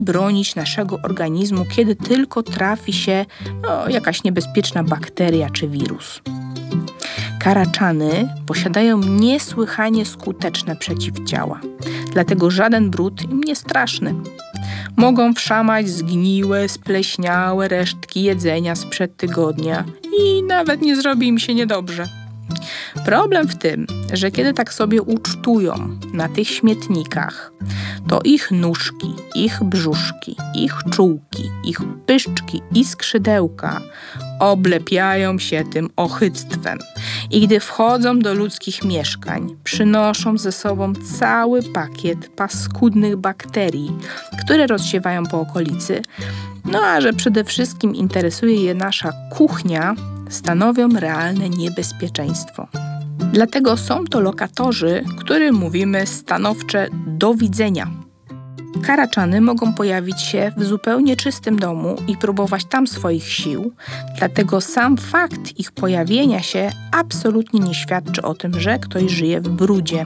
bronić naszego organizmu, kiedy tylko trafi się jakaś niebezpieczna bakteria czy wirus. Karaczany posiadają niesłychanie skuteczne przeciwciała, dlatego żaden brud im nie straszny. Mogą wszamać zgniłe, spleśniałe resztki jedzenia sprzed tygodnia i nawet nie zrobi im się niedobrze. Problem w tym, że kiedy tak sobie ucztują na tych śmietnikach, to ich nóżki, ich brzuszki, ich czułki, ich pyszczki i skrzydełka oblepiają się tym ochyctwem. I gdy wchodzą do ludzkich mieszkań, przynoszą ze sobą cały pakiet paskudnych bakterii, które rozsiewają po okolicy, a że przede wszystkim interesuje je nasza kuchnia, stanowią realne niebezpieczeństwo. Dlatego są to lokatorzy, którym mówimy stanowcze do widzenia. Karaczany mogą pojawić się w zupełnie czystym domu i próbować tam swoich sił, dlatego sam fakt ich pojawienia się absolutnie nie świadczy o tym, że ktoś żyje w brudzie.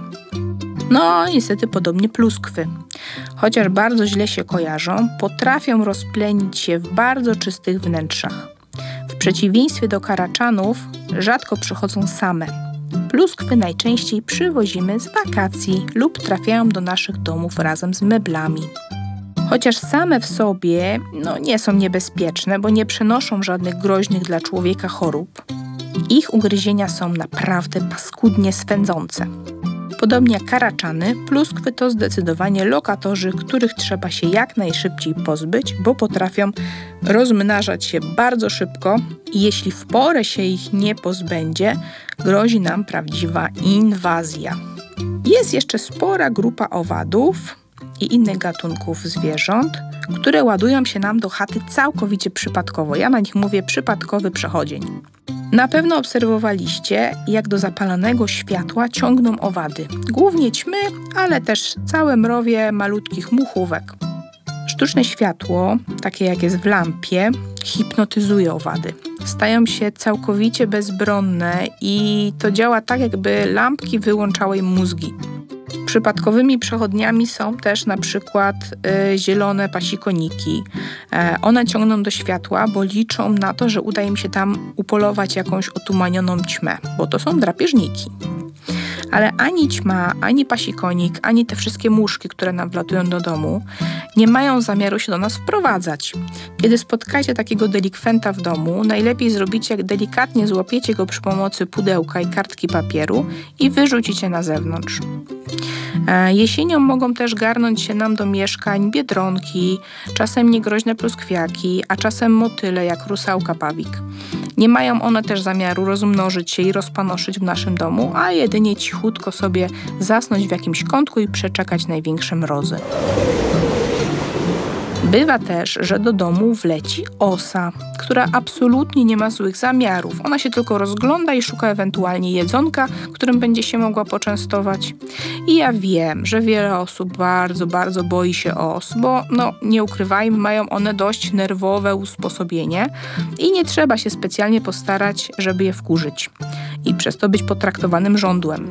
Niestety podobnie pluskwy. Chociaż bardzo źle się kojarzą, potrafią rozplenić się w bardzo czystych wnętrzach. W przeciwieństwie do karaczanów rzadko przychodzą same. Pluskwy najczęściej przywozimy z wakacji lub trafiają do naszych domów razem z meblami. Chociaż same w sobie nie są niebezpieczne, bo nie przenoszą żadnych groźnych dla człowieka chorób, ich ugryzienia są naprawdę paskudnie swędzące. Podobnie jak karaczany, pluskwy to zdecydowanie lokatorzy, których trzeba się jak najszybciej pozbyć, bo potrafią rozmnażać się bardzo szybko i jeśli w porę się ich nie pozbędzie, grozi nam prawdziwa inwazja. Jest jeszcze spora grupa owadów i innych gatunków zwierząt, które ładują się nam do chaty całkowicie przypadkowo. Ja na nich mówię przypadkowy przechodzień. Na pewno obserwowaliście, jak do zapalonego światła ciągną owady. Głównie ćmy, ale też całe mrowie malutkich muchówek. Sztuczne światło, takie jak jest w lampie, hipnotyzuje owady. Stają się całkowicie bezbronne i to działa tak, jakby lampki wyłączały im mózgi. Przypadkowymi przechodniami są też na przykład zielone pasikoniki. One ciągną do światła, bo liczą na to, że uda im się tam upolować jakąś otumanioną ćmę, bo to są drapieżniki. Ale ani ćma, ani pasikonik, ani te wszystkie muszki, które nam wlatują do domu, nie mają zamiaru się do nas wprowadzać. Kiedy spotkacie takiego delikwenta w domu, najlepiej zrobicie, jak delikatnie złapiecie go przy pomocy pudełka i kartki papieru i wyrzucicie na zewnątrz. Jesienią mogą też garnąć się nam do mieszkań biedronki, czasem niegroźne pluskwiaki, a czasem motyle jak rusałka pawik. Nie mają one też zamiaru rozmnożyć się i rozpanoszyć w naszym domu, a jedynie cichutko sobie zasnąć w jakimś kątku i przeczekać największe mrozy. Bywa też, że do domu wleci osa, która absolutnie nie ma złych zamiarów. Ona się tylko rozgląda i szuka ewentualnie jedzonka, którym będzie się mogła poczęstować. I ja wiem, że wiele osób bardzo, bardzo boi się os, bo nie ukrywajmy, mają one dość nerwowe usposobienie i nie trzeba się specjalnie postarać, żeby je wkurzyć i przez to być potraktowanym żądłem.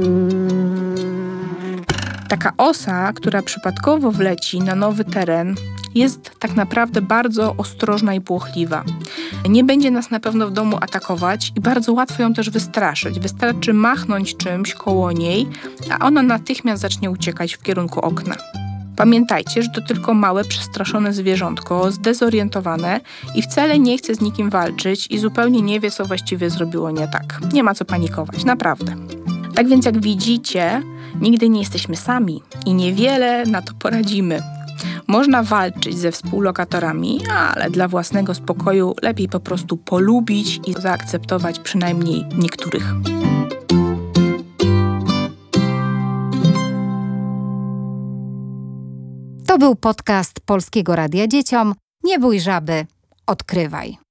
Taka osa, która przypadkowo wleci na nowy teren, jest tak naprawdę bardzo ostrożna i płochliwa. Nie będzie nas na pewno w domu atakować i bardzo łatwo ją też wystraszyć. Wystarczy machnąć czymś koło niej, a ona natychmiast zacznie uciekać w kierunku okna. Pamiętajcie, że to tylko małe, przestraszone zwierzątko, zdezorientowane i wcale nie chce z nikim walczyć i zupełnie nie wie, co właściwie zrobiło nie tak. Nie ma co panikować, naprawdę. Tak więc jak widzicie, nigdy nie jesteśmy sami i niewiele na to poradzimy. Można walczyć ze współlokatorami, ale dla własnego spokoju lepiej po prostu polubić i zaakceptować przynajmniej niektórych. To był podcast Polskiego Radia Dzieciom. Nie bój żaby, odkrywaj.